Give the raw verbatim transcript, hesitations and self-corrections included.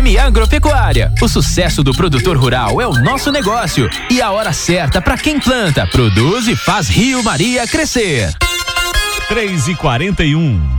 M Agropecuária. O sucesso do produtor rural é o nosso negócio e a hora certa para quem planta, produz e faz Rio Maria crescer. três e quarenta e um.